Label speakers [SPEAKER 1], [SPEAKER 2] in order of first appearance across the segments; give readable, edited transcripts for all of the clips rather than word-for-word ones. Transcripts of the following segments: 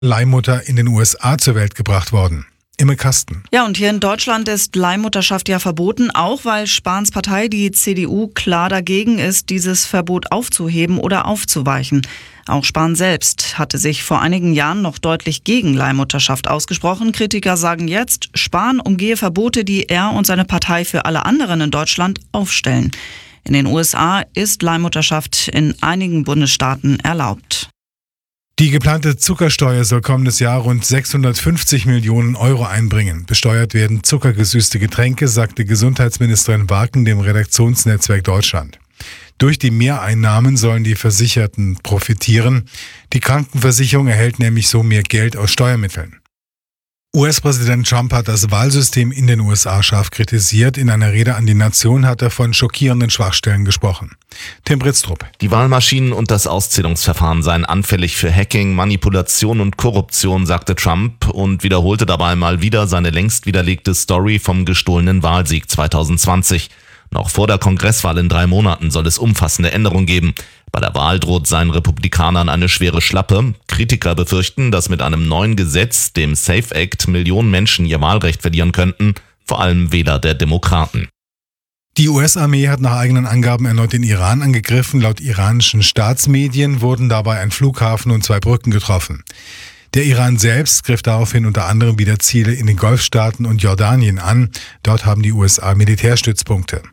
[SPEAKER 1] Leihmutter in den USA zur Welt gebracht worden. Imme Kasten.
[SPEAKER 2] Ja, und hier in Deutschland ist Leihmutterschaft ja verboten, auch weil Spahns Partei, die CDU, klar dagegen ist, dieses Verbot aufzuheben oder aufzuweichen. Auch Spahn selbst hatte sich vor einigen Jahren noch deutlich gegen Leihmutterschaft ausgesprochen. Kritiker sagen jetzt, Spahn umgehe Verbote, die er und seine Partei für alle anderen in Deutschland aufstellen. In den USA ist Leihmutterschaft in einigen Bundesstaaten erlaubt.
[SPEAKER 1] Die geplante Zuckersteuer soll kommendes Jahr rund 650 Millionen Euro einbringen. Besteuert werden zuckergesüßte Getränke, sagte Gesundheitsministerin Waken dem Redaktionsnetzwerk Deutschland. Durch die Mehreinnahmen sollen die Versicherten profitieren. Die Krankenversicherung erhält nämlich so mehr Geld aus Steuermitteln. US-Präsident Trump hat das Wahlsystem in den USA scharf kritisiert. In einer Rede an die Nation hat er von schockierenden Schwachstellen gesprochen. Tim Britztrup.
[SPEAKER 3] Die Wahlmaschinen und das Auszählungsverfahren seien anfällig für Hacking, Manipulation und Korruption, sagte Trump und wiederholte dabei mal wieder seine längst widerlegte Story vom gestohlenen Wahlsieg 2020. Noch vor der Kongresswahl in 3 Monaten soll es umfassende Änderungen geben. Bei der Wahl droht seinen Republikanern eine schwere Schlappe. Kritiker befürchten, dass mit einem neuen Gesetz, dem SAFE Act, Millionen Menschen ihr Wahlrecht verlieren könnten, vor allem Wähler der Demokraten.
[SPEAKER 1] Die US-Armee hat nach eigenen Angaben erneut den Iran angegriffen. Laut iranischen Staatsmedien wurden dabei ein Flughafen und 2 Brücken getroffen. Der Iran selbst griff daraufhin unter anderem wieder Ziele in den Golfstaaten und Jordanien an. Dort haben die USA Militärstützpunkte.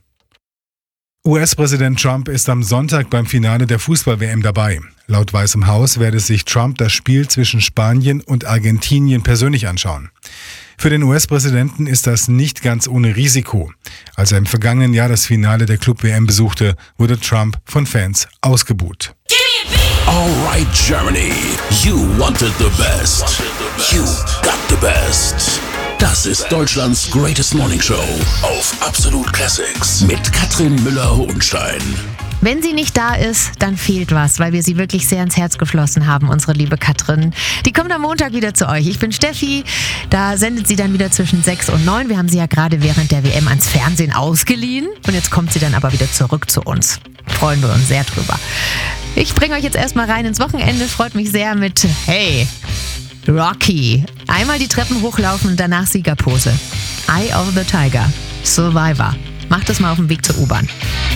[SPEAKER 1] US-Präsident Trump ist am Sonntag beim Finale der Fußball-WM dabei. Laut Weißem Haus werde sich Trump das Spiel zwischen Spanien und Argentinien persönlich anschauen. Für den US-Präsidenten ist das nicht ganz ohne Risiko. Als er im vergangenen Jahr das Finale der Club-WM besuchte, wurde Trump von Fans ausgebuht.
[SPEAKER 4] Alright, Germany, you wanted the best. You got the best. Das ist Deutschlands Greatest Morning Show auf Absolut Classics mit Katrin Müller-Hohenstein.
[SPEAKER 5] Wenn sie nicht da ist, dann fehlt was, weil wir sie wirklich sehr ins Herz geflossen haben, unsere liebe Katrin. Die kommt am Montag wieder zu euch. Ich bin Steffi, da sendet sie dann wieder zwischen 6 und 9. Wir haben sie ja gerade während der WM ans Fernsehen ausgeliehen und jetzt kommt sie dann aber wieder zurück zu uns. Freuen wir uns sehr drüber. Ich bringe euch jetzt erstmal rein ins Wochenende, freut mich sehr mit Hey, Rocky. Einmal die Treppen hochlaufen und danach Siegerpose. Eye of the Tiger, Survivor. Macht das mal auf dem Weg zur U-Bahn.